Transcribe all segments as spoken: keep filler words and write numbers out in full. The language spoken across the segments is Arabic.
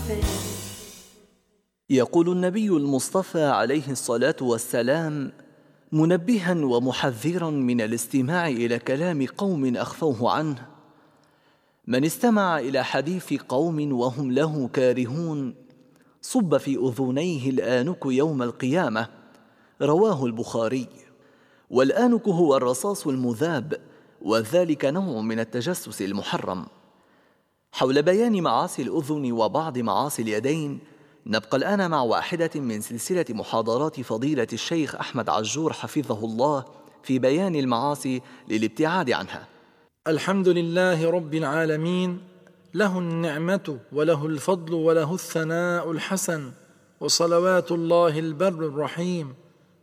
يقول النبي المصطفى عليه الصلاة والسلام منبها ومحذرا من الاستماع إلى كلام قوم أخفوه عنه: من استمع إلى حديث قوم وهم له كارهون صب في أذنيه الآنك يوم القيامة. رواه البخاري. والآنك هو الرصاص المذاب، وذلك نوع من التجسس المحرم. حول بيان معاصي الأذن وبعض معاصي اليدين نبقى الآن مع واحدة من سلسلة محاضرات فضيلة الشيخ أحمد عجور حفظه الله في بيان المعاصي للابتعاد عنها. الحمد لله رب العالمين، له النعمة وله الفضل وله الثناء الحسن، وصلوات الله البر الرحيم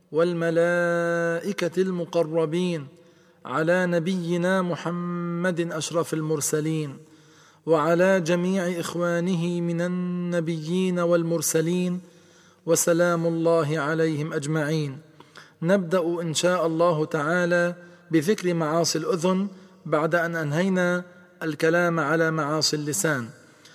والملائكة المقربين على نبينا محمد أشرف المرسلين، وعلى جميع إخوانه من النبيين والمرسلين، وسلام الله عليهم أجمعين. نبدأ إن شاء الله تعالى بذكر معاصي الأذن بعد أن أنهينا الكلام على معاصي اللسان.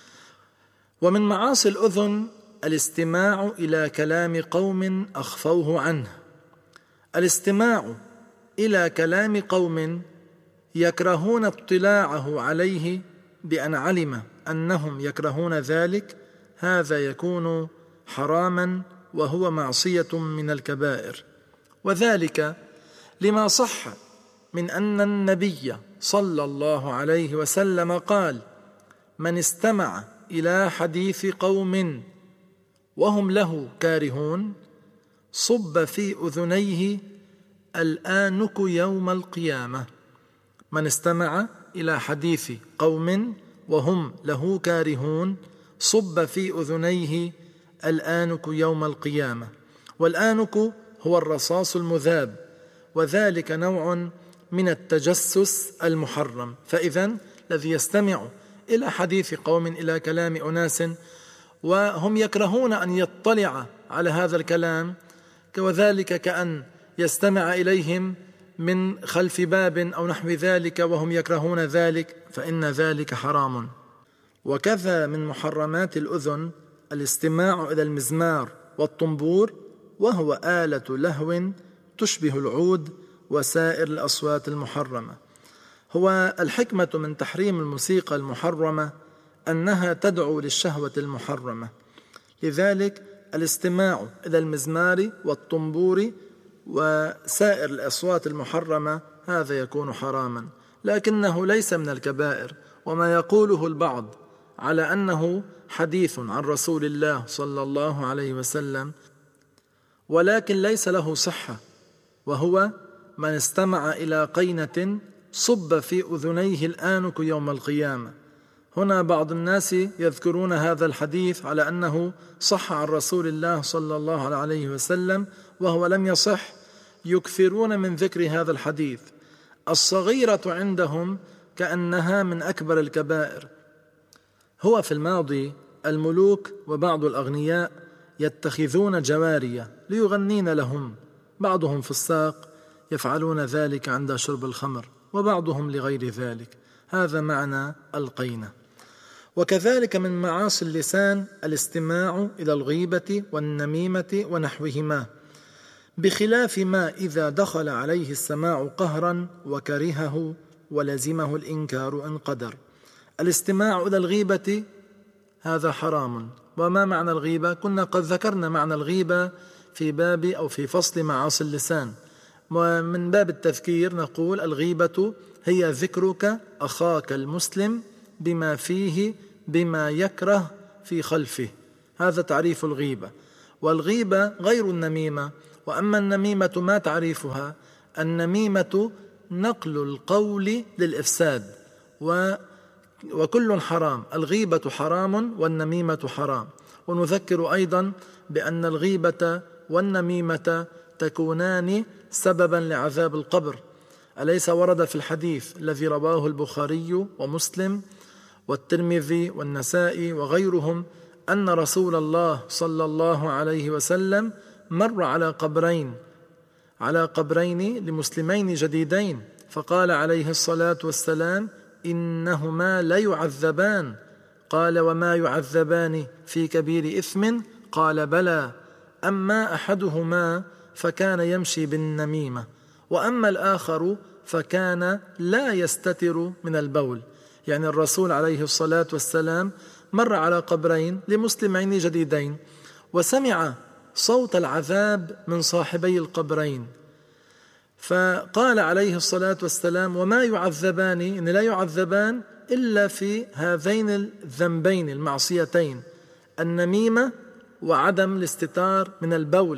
ومن معاصي الأذن الاستماع إلى كلام قوم أخفوه عنه. الاستماع إلى كلام قوم يكرهون اطلاعه عليه بأن علم أنهم يكرهون ذلك، هذا يكون حراما وهو معصية من الكبائر. وذلك لما صح من أن النبي صلى الله عليه وسلم قال: من استمع إلى حديث قوم وهم له كارهون صب في أذنيه الآنك يوم القيامة. من استمع إلى حديث قوم وهم له كارهون صب في أذنيه الآنك يوم القيامة. والآنك هو الرصاص المذاب، وذلك نوع من التجسس المحرم. فإذا الذي يستمع إلى حديث قوم، إلى كلام أناس وهم يكرهون أن يطلع على هذا الكلام، وذلك كأن يستمع إليهم من خلف باب أو نحو ذلك وهم يكرهون ذلك، فإن ذلك حرام. وكذا من محرمات الأذن الاستماع إلى المزمار والطنبور، وهو آلة لهو تشبه العود وسائر الأصوات المحرمة. هو الحكمة من تحريم الموسيقى المحرمة أنها تدعو للشهوة المحرمة، لذلك الاستماع إلى المزمار والطنبور وسائر الأصوات المحرمة هذا يكون حراما، لكنه ليس من الكبائر. وما يقوله البعض على أنه حديث عن رسول الله صلى الله عليه وسلم ولكن ليس له صحة، وهو: من استمع إلى قينة صب في أذنيه الآنك يوم القيامة. هنا بعض الناس يذكرون هذا الحديث على أنه صح عن رسول الله صلى الله عليه وسلم وهو لم يصح، يكثرون من ذكر هذا الحديث. الصغيرة عندهم كأنها من أكبر الكبائر. هو في الماضي الملوك وبعض الأغنياء يتخذون جوارية ليغنين لهم، بعضهم في الساق يفعلون ذلك عند شرب الخمر، وبعضهم لغير ذلك. هذا معنى القينة. وكذلك من معاصي اللسان الاستماع إلى الغيبة والنميمة ونحوهما، بخلاف ما إذا دخل عليه السماع قهرا وكرهه ولزمه الإنكار إن قدر. الاستماع إلى الغيبة هذا حرام. وما معنى الغيبة؟ كنا قد ذكرنا معنى الغيبة في باب أو في فصل معاصي اللسان، ومن باب التذكير نقول: الغيبة هي ذكرك أخاك المسلم بما فيه بما يكره في خلفه، هذا تعريف الغيبة. والغيبة غير النميمة. وأما النميمة ما تعريفها؟ النميمة نقل القول للإفساد، و وكل حرام. الغيبة حرام والنميمة حرام. ونذكر أيضا بأن الغيبة والنميمة تكونان سببا لعذاب القبر. أليس ورد في الحديث الذي رواه البخاري ومسلم والترمذي والنسائي وغيرهم أن رسول الله صلى الله عليه وسلم مر على قبرين على قبرين لمسلمين جديدين، فقال عليه الصلاة والسلام: إنهما ليعذبان. قال وما يعذبان في كبير إثم قال بلى أما أحدهما فكان يمشي بالنميمة وأما الآخر فكان لا يستتر من البول. يعني الرسول عليه الصلاة والسلام مر على قبرين لمسلمين جديدين وسمع صوت العذاب من صاحبي القبرين، فقال عليه الصلاة والسلام وما يعذبان، إن لا يعذبان إلا في هذين الذنبين المعصيتين، النميمة وعدم الاستتار من البول.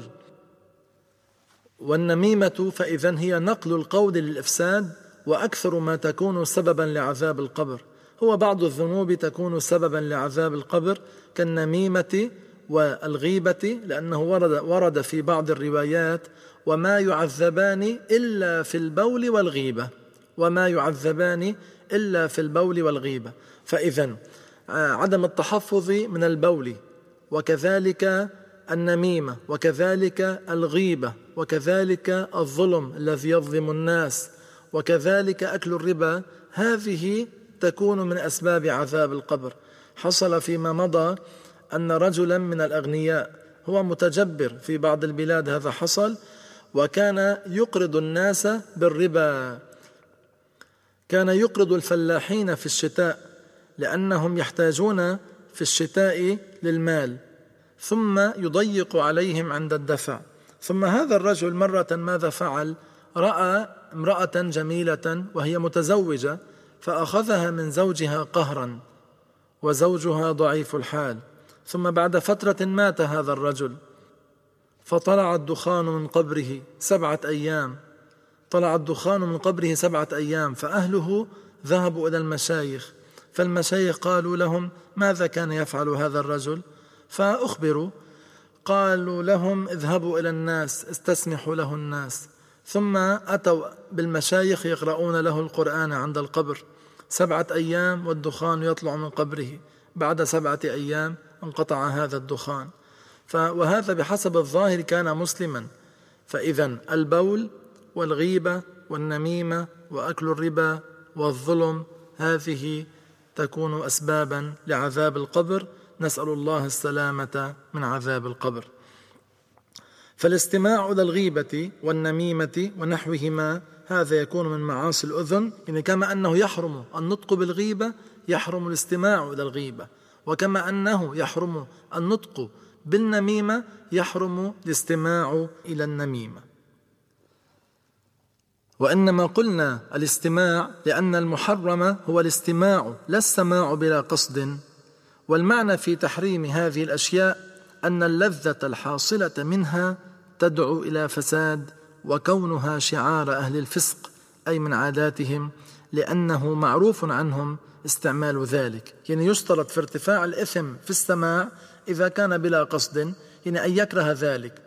والنميمة فإذن هي نقل القول للإفساد، وأكثر ما تكون سببا لعذاب القبر. هو بعض الذنوب تكون سببا لعذاب القبر كالنميمة والغيبة، لأنه ورد, ورد في بعض الروايات وما يعذبان إلا في البول والغيبة، وما يعذبان إلا في البول والغيبة. فإذن عدم التحفظ من البول، وكذلك النميمة، وكذلك الغيبة، وكذلك الظلم الذي يظلم الناس، وكذلك أكل الربا، هذه تكون من أسباب عذاب القبر. حصل فيما مضى أن رجلا من الأغنياء هو متجبر في بعض البلاد، هذا حصل، وكان يقرض الناس بالربا، كان يقرض الفلاحين في الشتاء لأنهم يحتاجون في الشتاء للمال، ثم يضيق عليهم عند الدفع. ثم هذا الرجل مرة ماذا فعل؟ رأى امرأة جميلة وهي متزوجة فأخذها من زوجها قهرا، وزوجها ضعيف الحال. ثم بعد فترة مات هذا الرجل، فطلع الدخان من قبره سبعة أيام، طلع الدخان من قبره سبعة أيام، فأهله ذهبوا إلى المشايخ، فالمشايخ قالوا لهم ماذا كان يفعل هذا الرجل؟ فأخبروا، قالوا لهم اذهبوا إلى الناس استسمحوا له الناس. ثم أتوا بالمشايخ يقرؤون له القرآن عند القبر سبعة أيام والدخان يطلع من قبره. بعد سبعة أيام انقطع هذا الدخان. وهذا بحسب الظاهر كان مسلما. فإذا البول والغيبة والنميمة وأكل الربا والظلم هذه تكون أسبابا لعذاب القبر، نسأل الله السلامة من عذاب القبر. فالاستماع إلى الغيبة والنميمة ونحوهما هذا يكون من معاصي الأذن، يعني كما أنه يحرم النطق بالغيبة يحرم الاستماع إلى الغيبة، وكما أنه يحرم النطق بالنميمة يحرم الاستماع إلى النميمة. وإنما قلنا الاستماع لأن المحرم هو الاستماع لا السماع بلا قصد. والمعنى في تحريم هذه الأشياء أن اللذة الحاصلة منها تدعو إلى فساد، وكونها شعار أهل الفسق أي من عاداتهم، لأنه معروف عنهم استعمال ذلك. يعني يشترط في ارتفاع الإثم في السماع إذا كان بلا قصد، يعني أن يكره ذلك.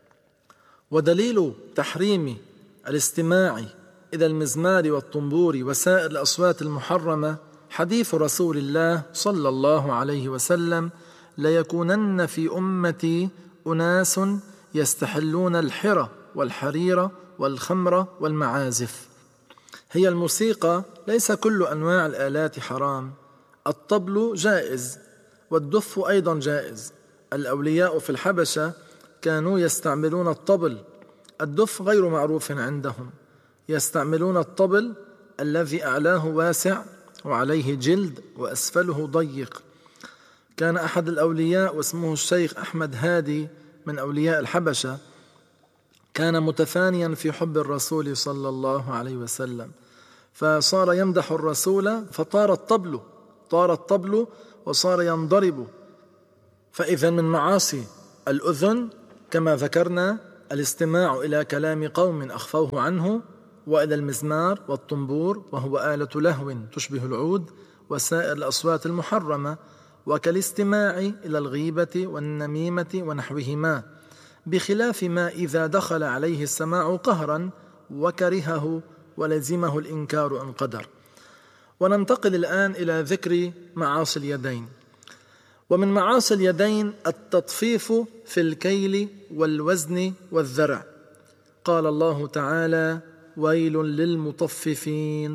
ودليل تحريم الاستماع إلى المزمار والطنبور وسائر الأصوات المحرمة حديث رسول الله صلى الله عليه وسلم: ليكونن في أمتي أناس يستحلون الحرى والحرير والخمر والمعازف. هي الموسيقى ليس كل أنواع الآلات حرام، الطبل جائز والدف أيضا جائز. الأولياء في الحبشة كانوا يستعملون الطبل، الدف غير معروف عندهم، يستعملون الطبل الذي أعلاه واسع وعليه جلد وأسفله ضيق. كان أحد الأولياء واسمه الشيخ أحمد هادي من أولياء الحبشة، كان متفانيا في حب الرسول صلى الله عليه وسلم، فصار يمدح الرسول فطار الطبل طار الطبل وصار ينضرب. فإذا من معاصي الأذن كما ذكرنا الاستماع إلى كلام قوم أخفوه عنه، وإلى المزمار والطنبور وهو آلة لهو تشبه العود، وسائر الأصوات المحرمة، وكالاستماع إلى الغيبة والنميمة ونحوهما، بخلاف ما إذا دخل عليه السماع قهرا وكرهه ولزمه الإنكار إن قدر. وننتقل الآن إلى ذكر معاصي اليدين. ومن معاصي اليدين التطفيف في الكيل والوزن والذرع. قال الله تعالى: ويل للمطففين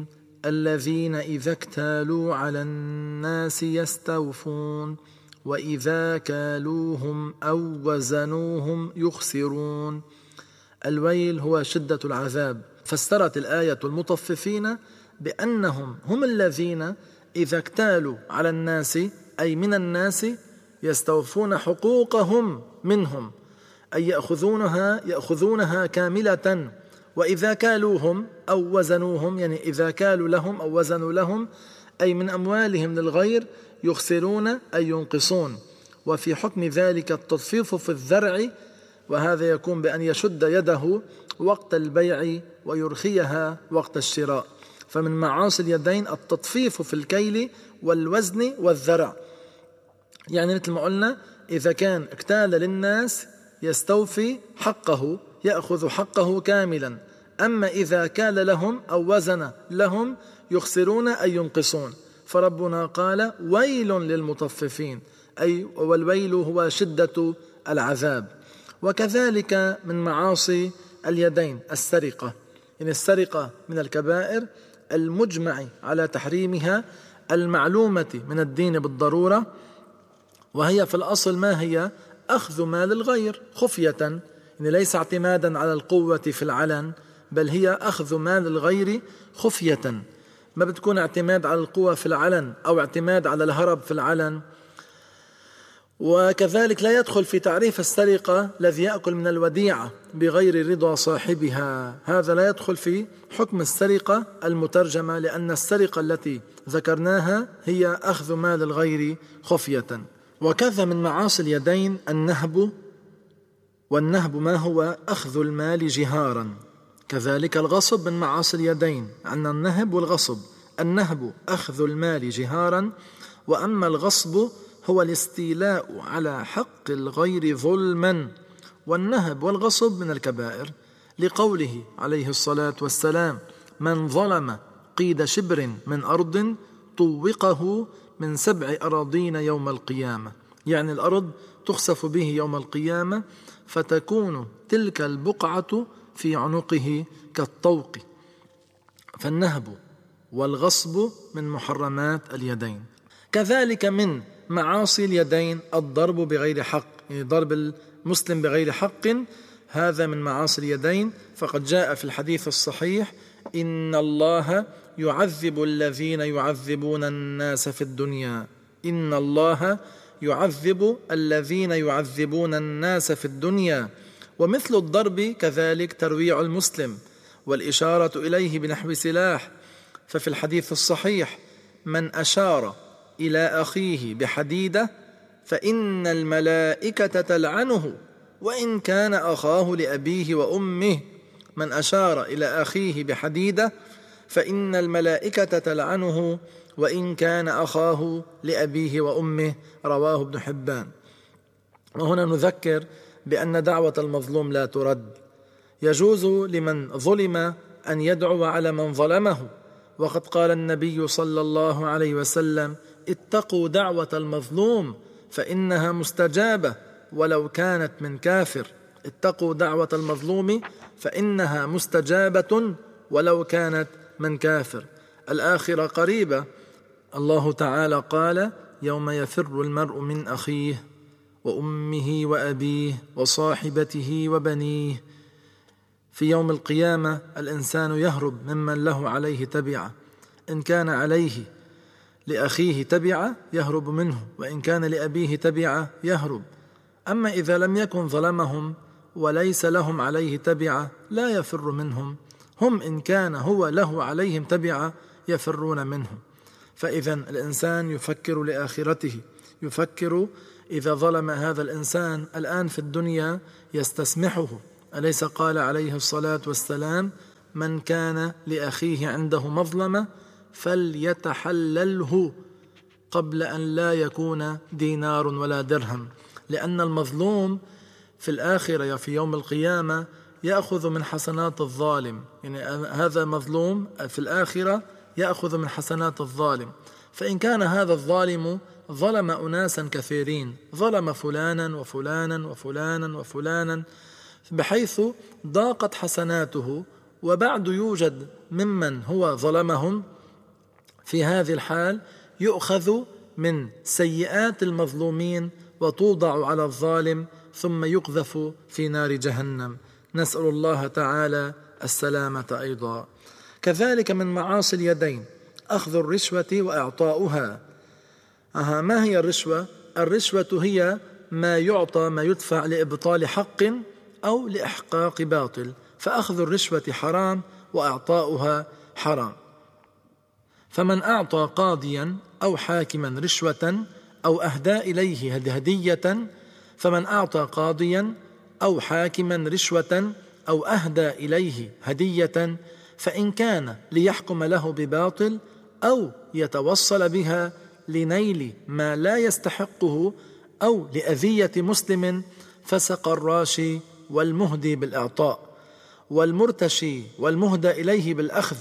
الذين إذا اكتالوا على الناس يستوفون وإذا كالوهم أو وزنوهم يخسرون. الويل هو شدة العذاب. فسرت الآية المطففين بأنهم هم الذين إذا اكتالوا على الناس أي من الناس يستوفون حقوقهم منهم، أي يأخذونها يأخذونها كاملة، وإذا كالوهم أو وزنوهم يعني إذا كالوا لهم أو وزنوا لهم أي من أموالهم للغير يخسرون أي ينقصون. وفي حكم ذلك التطفيف في الذرع، وهذا يكون بأن يشد يده وقت البيع ويرخيها وقت الشراء. فمن معاصي اليدين التطفيف في الكيل والوزن والذرع، يعني مثل ما قلنا إذا كان اكتال للناس يستوفي حقه، يأخذ حقه كاملا، أما إذا كال لهم أو وزن لهم يخسرون أي ينقصون. فربنا قال ويل للمطففين، أي والويل هو شدة العذاب. وكذلك من معاصي اليدين السرقة، يعني السرقة من الكبائر المجمع على تحريمها المعلومة من الدين بالضرورة، وهي في الأصل ما هي؟ أخذ مال الغير خفية، يعني ليس اعتمادا على القوة في العلن، بل هي أخذ مال الغير خفية. ما بتكون اعتماد على القوة في العلن أو اعتماد على الهرب في العلن. وكذلك لا يدخل في تعريف السرقة الذي يأكل من الوديعة بغير رضا صاحبها، هذا لا يدخل في حكم السرقة المترجمة، لأن السرقة التي ذكرناها هي أخذ مال الغير خفية. وكذا من معاصي اليدين النهب، والنهب ما هو؟ أخذ المال جهارا. كذلك الغصب من معاصي اليدين، عندنا النهب والغصب. النهب أخذ المال جهارا، وأما الغصب هو الاستيلاء على حق الغير ظلما. والنهب والغصب من الكبائر، لقوله عليه الصلاة والسلام من ظلم قيد شبر من أرض طوقه من سبع أراضين يوم القيامة، يعني الأرض تخسف به يوم القيامة فتكون تلك البقعة في عنقه كالطوق. فالنهب والغصب من محرمات اليدين. كذلك من معاصي اليدين الضرب بغير حق، يعني ضرب المسلم بغير حق، هذا من معاصي اليدين. فقد جاء في الحديث الصحيح إن الله يعذب الذين يعذبون الناس في الدنيا، إن الله يعذب الذين يعذبون الناس في الدنيا. ومثل الضرب كذلك ترويع المسلم والإشارة إليه بنحو سلاح. ففي الحديث الصحيح من أشار إلى أخيه بحديدة فإن الملائكة تلعنه وإن كان أخاه لأبيه وأمه. من أشار إلى أخيه بحديدة فإن الملائكة تلعنه وإن كان أخاه لأبيه وأمه، رواه ابن حبان. وهنا نذكر بأن دعوة المظلوم لا ترد، يجوز لمن ظلم أن يدعو على من ظلمه، وقد قال النبي صلى الله عليه وسلم اتقوا دعوة المظلوم فإنها مستجابة ولو كانت من كافر. اتقوا دعوة المظلوم فإنها مستجابة ولو كانت من كافر. الآخرة قريبة. الله تعالى قال يوم يفر المرء من أخيه وأمه وأبيه وصاحبته وبنيه. في يوم القيامة الإنسان يهرب ممن له عليه تبعة، إن كان عليه لأخيه تبعة يهرب منه، وإن كان لأبيه تبعة يهرب. أما إذا لم يكن ظلمهم وليس لهم عليه تبعة لا يفر منهم، هم إن كان هو له عليهم تبعة يفرون منه. فإذا الإنسان يفكر لآخرته، يفكر إذا ظلم هذا الإنسان الآن في الدنيا يستسمحه. أليس قال عليه الصلاة والسلام من كان لأخيه عنده مظلمة فليتحلله قبل أن لا يكون دينار ولا درهم، لأن المظلوم في الآخرة في يوم القيامة يأخذ من حسنات الظالم، يعني هذا مظلوم في الآخرة يأخذ من حسنات الظالم. فإن كان هذا الظالم ظلم أناسا كثيرين، ظلم فلانا وفلانا وفلانا وفلانا بحيث ضاقت حسناته، وبعد يوجد ممن هو ظلمهم في هذه الحال يؤخذ من سيئات المظلومين وتوضع على الظالم ثم يقذف في نار جهنم، نسأل الله تعالى السلامة أيضا. كذلك من معاصي اليدين أخذ الرشوة وإعطاؤها. أها ما هي الرشوة؟ الرشوة هي ما يعطى ما يدفع لإبطال حق أو لإحقاق باطل، فأخذ الرشوة حرام وإعطاؤها حرام. فمن أعطى قاضيا أو حاكما رشوة أو أهدى إليه هدية، فمن أعطى قاضيا أو حاكما رشوة أو أهدى إليه هدية فإن كان ليحكم له بباطل أو يتوصل بها لنيل ما لا يستحقه أو لأذية مسلم فسق الراشي والمهدي بالإعطاء والمرتشي والمهدى إليه بالأخذ.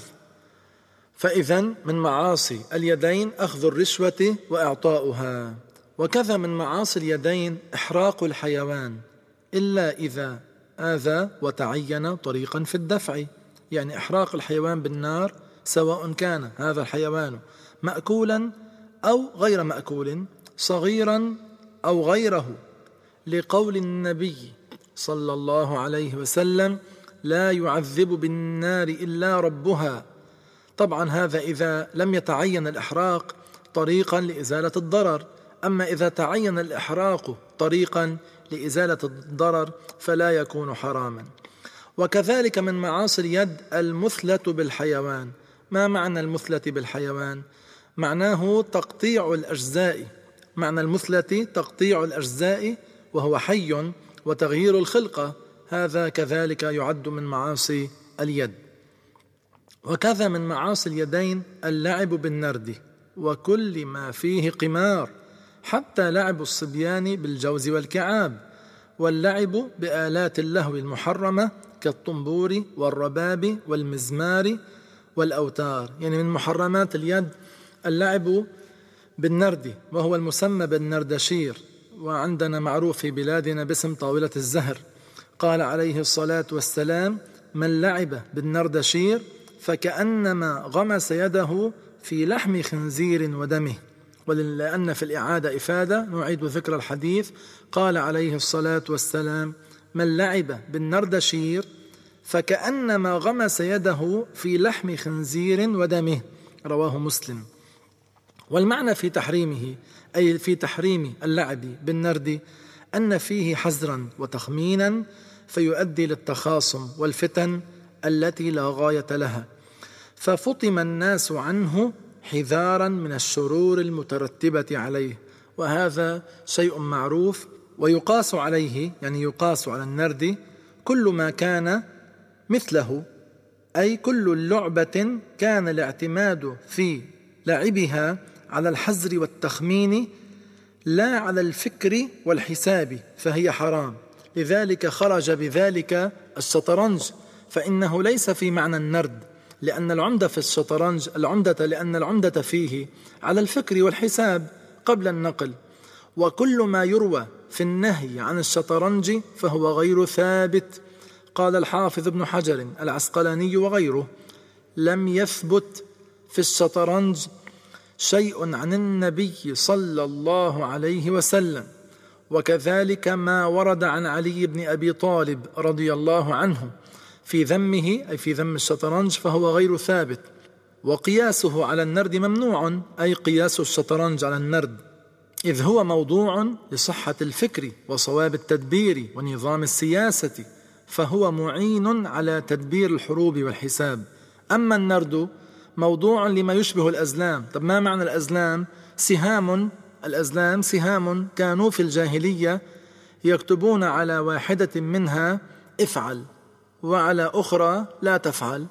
فإذن من معاصي اليدين أخذ الرشوة وإعطاؤها. وكذا من معاصي اليدين إحراق الحيوان إلا إذا آذى وتعين طريقا في الدفع، يعني إحراق الحيوان بالنار سواء كان هذا الحيوان مأكولا أو غير مأكول، صغيرا أو غيره، لقول النبي صلى الله عليه وسلم: لا يعذب بالنار إلا ربها. طبعا هذا إذا لم يتعين الإحراق طريقا لإزالة الضرر، أما إذا تعين الإحراق طريقا لإزالة الضرر فلا يكون حراما. وكذلك من معاصي اليد المثلة بالحيوان. ما معنى المثلة بالحيوان؟ معناه تقطيع الأجزاء، معنى المثلة تقطيع الأجزاء وهو حي وتغيير الخلقة، هذا كذلك يعد من معاصي اليد. وكذا من معاصي اليدين اللعب بالنرد وكل ما فيه قمار، حتى لعب الصبيان بالجوز والكعاب، واللعب بآلات اللهو المحرمة كالطنبور والرباب والمزمار والأوتار. يعني من محرمات اليد اللعب بالنرد وهو المسمى بالنردشير، وعندنا معروف في بلادنا باسم طاولة الزهر. قال عليه الصلاة والسلام: من لعب بالنردشير فكأنما غمس يده في لحم خنزير ودمه. ولأن في الإعادة إفادة نعيد ذكر الحديث. قال عليه الصلاة والسلام: من لعب بالنردشير فكأنما غمس يده في لحم خنزير ودمه، رواه مسلم. والمعنى في تحريمه أي في تحريم اللعب بالنرد أن فيه حزرا وتخمينا فيؤدي للتخاصم والفتن التي لا غاية لها، ففطم الناس عنه حذارا من الشرور المترتبة عليه. وهذا شيء معروف. ويقاس عليه، يعني يقاس على النرد كل ما كان مثله، أي كل لعبة كان الاعتماد في لعبها على الحزر والتخمين لا على الفكر والحساب فهي حرام. لذلك خرج بذلك الشطرنج، فإنه ليس في معنى النرد، لأن العمدة في الشطرنج العمدة لأن العمدة فيه على الفكر والحساب قبل النقل. وكل ما يروى في النهي عن الشطرنج فهو غير ثابت. قال الحافظ ابن حجر العسقلاني وغيره: لم يثبت في الشطرنج شيء عن النبي صلى الله عليه وسلم. وكذلك ما ورد عن علي بن أبي طالب رضي الله عنه في ذمه، أي في ذم الشطرنج، فهو غير ثابت. وقياسه على النرد ممنوع، أي قياس الشطرنج على النرد، إذ هو موضوع لصحة الفكر وصواب التدبير ونظام السياسة، فهو معين على تدبير الحروب والحساب. أما النرد موضوع لما يشبه الأزلام. طب ما معنى الأزلام؟ سهام، الأزلام سهام كانوا في الجاهلية يكتبون على واحدة منها افعل وعلى أخرى لا تفعل،